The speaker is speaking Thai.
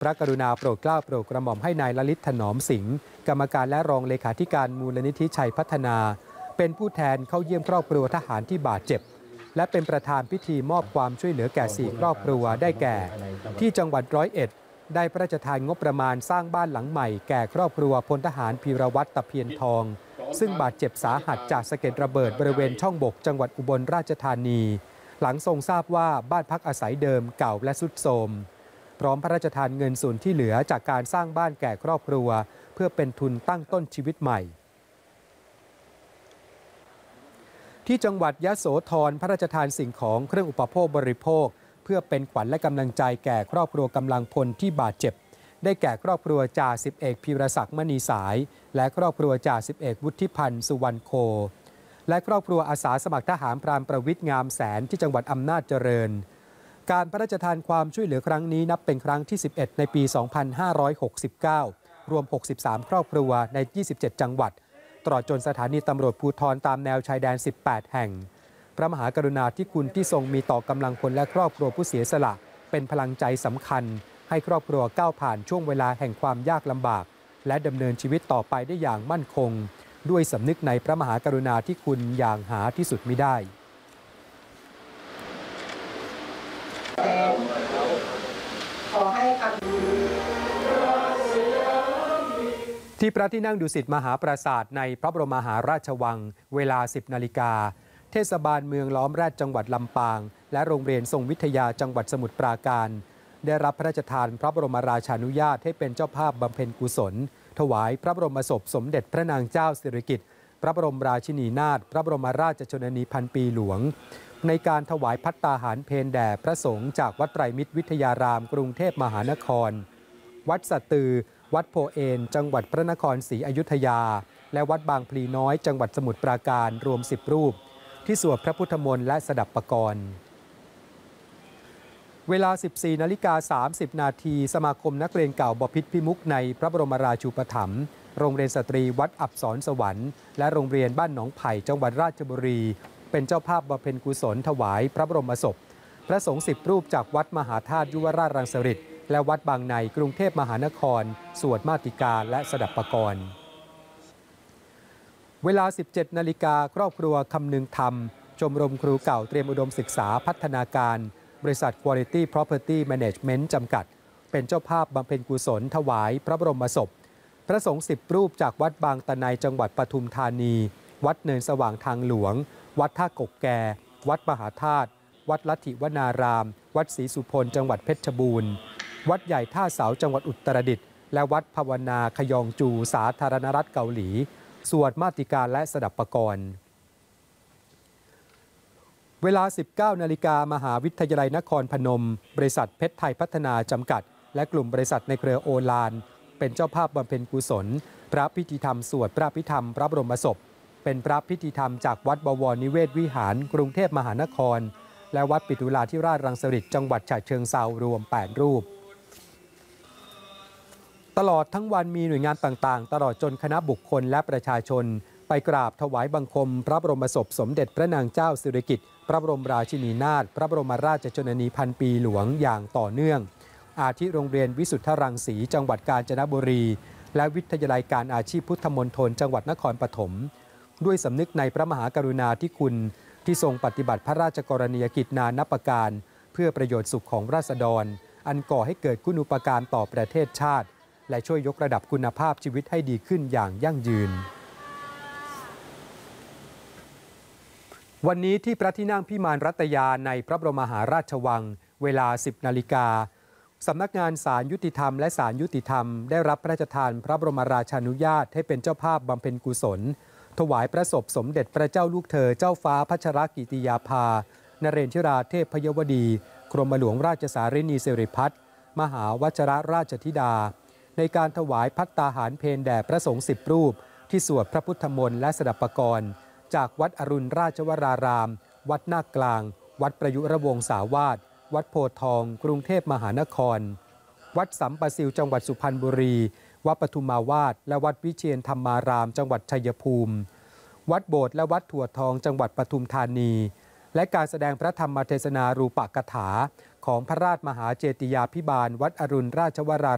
พระกรุณาโปรดเกล้าโปรดกระหม่อมให้นายลลิตถนอมสิงห์กรรมการและรองเลขาธิการมูลนิธิชัยพัฒนาเป็นผู้แทนเข้าเยี่ยมครอบครัวทหารที่บาดเจ็บและเป็นประธานพิธีมอบความช่วยเหลือแก่4ครอบครัวได้แก่ที่จังหวัด101ได้พระราชทานงบประมาณสร้างบ้านหลังใหม่แก่ครอบครัวพลทหารพีรวัตรตะเพียนทองซึ่งบาดเจ็บสาหัสจากสะเก็ดระเบิดบริเวณช่องบกจังหวัดอุบลราชธานีหลังทรงทราบว่าบ้านพักอาศัยเดิมเก่าและทรุดโทรมพร้อมพระราชทานเงินส่วนที่เหลือจากการสร้างบ้านแก่ครอบครัวเพื่อเป็นทุนตั้งต้นชีวิตใหม่ที่จังหวัดยโสธรพระราชทานสิ่งของเครื่องอุปโภคบริโภคเพื่อเป็นขวัญและกำลังใจแก่ครอบครัวกำลังพลที่บาดเจ็บได้แก่ครอบครัวจ่าสิบเอกพีรศักดิ์มณีสายและครอบครัวจ่าสิบเอกวุฒิพันธ์สุวรรณโคและครอบครัวอาสาสมัครทหารพรานประวิตรงามแสนที่จังหวัดอำนาจเจริญการพระราชทานความช่วยเหลือครั้งนี้นับเป็นครั้งที่11ในปี 2569 รวม 63 ครอบครัวใน 27 จังหวัดตลอดจนสถานีตำรวจภูธรตามแนวชายแดน 18 แห่งพระมหากรุณาธิคุณที่ทรงมีต่อกำลังพลและครอบครัวผู้เสียสละเป็นพลังใจสำคัญให้ครอบครัวก้าวผ่านช่วงเวลาแห่งความยากลำบากและดำเนินชีวิตต่อไปได้อย่างมั่นคงด้วยสำนึกในพระมหากรุณาธิคุณอย่างหาที่สุดมิได้ขอให้ที่พระที่นั่งดุสิตมหาปราสาทในพระบรมมหาราชวังเวลา 10 นาฬิกาเทศบาลเมืองล้อมแรดจังหวัดลำปางและโรงเรียนทรงวิทยาจังหวัดสมุทรปราการได้รับพระราชทานพระบรมราชานุญาตให้เป็นเจ้าภาพบำเพ็ญกุศลถวายพระบรมศพสมเด็จพระนางเจ้าสิริกิติ์พระบรมราชินีนาถพระบรมราชชนนีพันปีหลวงในการถวายภัตตาหารเพลแด่พระสงฆ์จากวัดไตรมิตรวิทยารามกรุงเทพมหานครวัดสะตือวัดโพเอนจังหวัดพระนครศรีอยุธยาและวัดบางพลีน้อยจังหวัดสมุทรปราการรวม10 รูปที่สวดพระพุทธมนต์และสดับปกรณ์เวลา 14:30 นาทีสมาคมนักเรียนเก่าบพิตรพิมุขในพระบรมราชูปถัมภ์โรงเรียนสตรีวัดอับสรสวรรค์และโรงเรียนบ้านหนองไผ่จังหวัดราชบุรีเป็นเจ้าภาพบำเพ็ญกุศลถวายพระบรมศพพระสงฆ์10 รูปจากวัดมหาธาตุยุวราชรังสฤษฎ์และวัดบางในกรุงเทพมหานครสวดมาติกาและสดับปกรณ์เวลา 17 นาฬิกาครอบครัวคำนึงธรรมชมรมครูเก่าเตรียมอุดมศึกษาพัฒนาการบริษัท Quality Property Management จำกัดเป็นเจ้าภาพบำเพ็ญกุศลถวายพระบรมศพพระสงฆ์10 รูปจากวัดบางตะไนจังหวัดปทุมธานีวัดเนินสว่างทางหลวงวัดท่ากกแก่วัดมหาธาตุวัดลัทธิวนารามวัดศรีสุพลจังหวัดเพชรบูรณ์วัดใหญ่ท่าเสาจังหวัดอุตรดิตถ์และวัดภาวนาขยองจูสาธารณรัฐเกาหลีสวดมาติกาและสดับปกรณ์เวลา 19 นาฬิกามหาวิทยาลัยนครพนมบริษัทเพชรไทยพัฒนาจำกัดและกลุ่มบริษัทในเครือโอฬารเป็นเจ้าภาพบำเพ็ญกุศลพระพิธีธรรมสวดพระพิธรรมพระบรมศพเป็นพระพิธีธรรมจากวัดบวรนิเวศวิหารกรุงเทพมหานครและวัดปิตุลาธิราชรังสฤษฎ์จังหวัดฉะเชิงเทรารวม8 รูปตลอดทั้งวันมีหน่วยงานต่างๆตลอดจนคณะบุคคลและประชาชนไปกราบถวายบังคมพระบรมศพสมเด็จพระนางเจ้าสิริกิติ์พระบรมราชินีนาถพระบรมราชชนนีพันปีหลวงอย่างต่อเนื่องอาทิโรงเรียนวิสุทธรังสีจังหวัดกาญจนบุรีและวิทยาลัยการอาชีพพุทธมณฑลจังหวัดนครปฐมด้วยสำนึกในพระมหากรุณาธิคุณที่ทรงปฏิบัติพระราชกรณียกิจนานับประการเพื่อประโยชน์สุขของราษฎรอันก่อให้เกิดคุณูปการต่อประเทศชาติและช่วยยกระดับคุณภาพชีวิตให้ดีขึ้นอย่างยั่งยืนวันนี้ที่พระที่นั่งพิมานรัตยาในพระบรมมหาราชวังเวลา 10 นาฬิกาสำนักงานศาลยุติธรรมและศาลยุติธรรมได้รับพระราชทานพระบรมราชานุญาตให้เป็นเจ้าภาพบำเพ็ญกุศลถวายพระศพสมเด็จพระเจ้าลูกเธอเจ้าฟ้าพัชรกิติยาภานเรนทิราเทพยวดีกรมหลวงราชสารินีสิริพัฒน์มหาวชรราชธิดาในการถวายภัตตาหารเพลแด่พระสงฆ์10 รูปที่สวดพระพุทธมนต์และสดับปกรณ์จากวัดอรุณราชวรารามวัดนาคกลางวัดประยุรวงศาวาสวัดโพธิ์ทองกรุงเทพมหานครวัดสัมปสิวจังหวัดสุพรรณบุรีวัดปทุมมาวาสและวัดวิเชียรธรรมารามจังหวัดชัยภูมิวัดโบสถ์และวัดถั่วทองจังหวัดปทุมธานีและการแสดงพระธรรมเทศนารูปกถาของพระราชมหาเจติยาภิบาลวัดอรุณราชวราราม